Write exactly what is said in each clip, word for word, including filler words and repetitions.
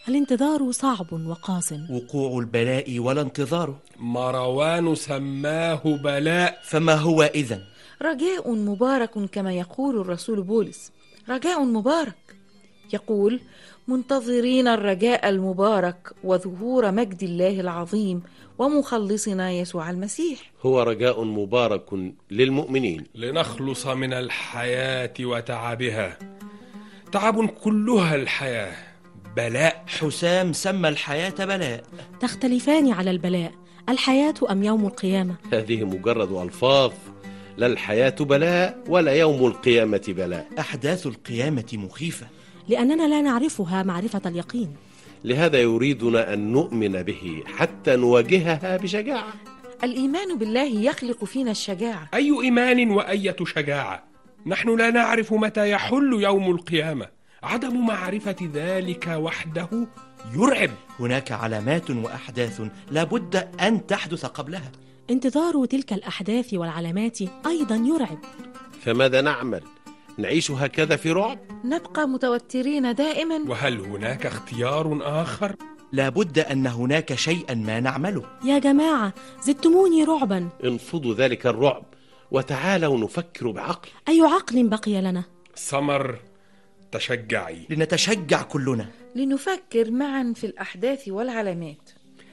الانتظار صعب وقاس. وقوع البلاء ولا انتظاره. مروان سماه بلاء، فما هو إذن؟ رجاء مبارك كما يقول الرسول بولس، رجاء مبارك. يقول: منتظرين الرجاء المبارك وظهور مجد الله العظيم ومخلصنا يسوع المسيح. هو رجاء مبارك للمؤمنين، لنخلص من الحياة وتعبها. تعب كلها الحياة، بلاء. حسام سمى الحياة بلاء. تختلفان على البلاء، الحياة أم يوم القيامة؟ هذه مجرد ألفاظ، لا الحياة بلاء ولا يوم القيامة بلاء. أحداث القيامة مخيفة لأننا لا نعرفها معرفة اليقين، لهذا يريدنا أن نؤمن به حتى نواجهها بشجاعة. الإيمان بالله يخلق فينا الشجاعة. أي إيمان وأية شجاعة؟ نحن لا نعرف متى يحل يوم القيامة. عدم معرفة ذلك وحده يرعب. هناك علامات وأحداث لا بد أن تحدث قبلها. انتظار تلك الأحداث والعلامات أيضا يرعب. فماذا نعمل؟ نعيش هكذا في رعب؟ نبقى متوترين دائما؟ وهل هناك اختيار آخر؟ لا بد أن هناك شيئا ما نعمله. يا جماعة زدتموني رعبا. انفضوا ذلك الرعب وتعالوا نفكر بعقل. أي عقل بقي لنا؟ سمر، تشجعي. لنتشجع كلنا، لنفكر معا في الأحداث والعلامات.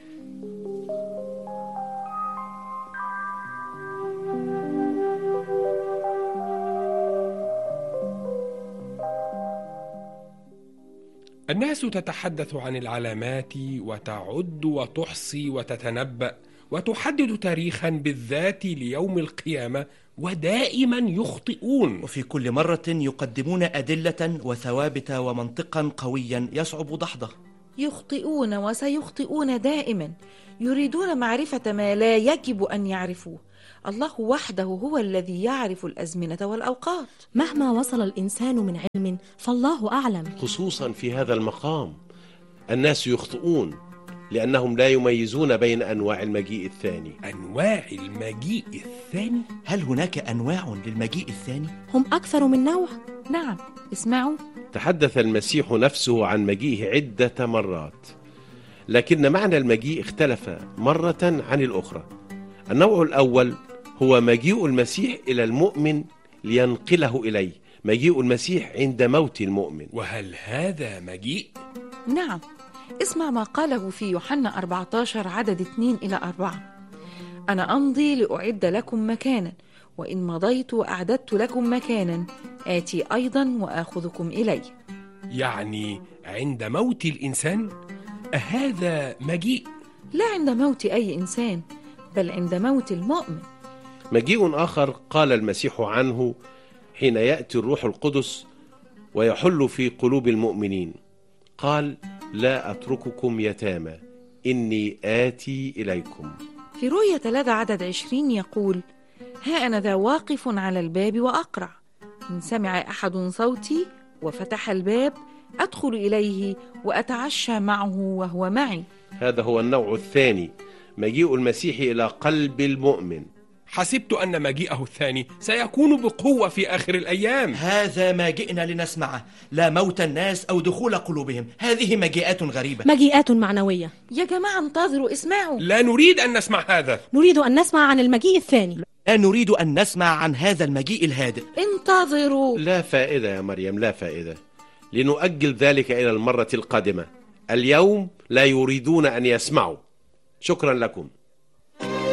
الناس تتحدث عن العلامات وتعد وتحصي وتتنبأ وتحدد تاريخا بالذات ليوم القيامة، ودائما يخطئون. وفي كل مرة يقدمون أدلة وثوابت ومنطقا قويا يصعب دحضه. يخطئون وسيخطئون دائما، يريدون معرفة ما لا يجب أن يعرفوه. الله وحده هو الذي يعرف الأزمنة والأوقات. مهما وصل الإنسان من علم فالله أعلم. خصوصا في هذا المقام الناس يخطئون لأنهم لا يميزون بين أنواع المجيء الثاني. أنواع المجيء الثاني؟ هل هناك أنواع للمجيء الثاني؟ هم أكثر من نوع. نعم، اسمعوا. تحدث المسيح نفسه عن مجيئه عدة مرات، لكن معنى المجيء اختلف مرة عن الأخرى. النوع الأول هو مجيء المسيح إلى المؤمن لينقله إليه، مجيء المسيح عند موت المؤمن. وهل هذا مجيء؟ نعم، اسمع ما قاله في يوحنا أربعة عشر عدد اثنين إلى أربعة: أنا أمضي لأعد لكم مكانا، وإن مضيت وأعددت لكم مكانا آتي أيضا وآخذكم إلي. يعني عند موت الإنسان؟ أهذا مجيء؟ لا عند موت أي إنسان، بل عند موت المؤمن. مجيء آخر قال المسيح عنه حين يأتي الروح القدس ويحل في قلوب المؤمنين، قال: لا أترككم يتامى، إني آتي إليكم. في رؤيا ثلاثة عدد عشرين يقول: ها أنا ذا واقف على الباب وأقرع، إن سمع أحد صوتي وفتح الباب أدخل إليه وأتعشى معه وهو معي. هذا هو النوع الثاني، مجيء المسيح إلى قلب المؤمن. حسبت أن مجيئه الثاني سيكون بقوة في آخر الأيام. هذا ما جئنا لنسمعه، لا موت الناس أو دخول قلوبهم. هذه مجيئات غريبة، مجيئات معنوية. يا جماعة انتظروا، اسمعوا. لا نريد أن نسمع هذا. نريد أن نسمع عن المجيء الثاني. لا نريد أن نسمع عن هذا المجيء الهادئ. انتظروا. لا فائدة يا مريم، لا فائدة. لنؤجل ذلك إلى المرة القادمة. اليوم لا يريدون أن يسمعوا. شكرا لكم.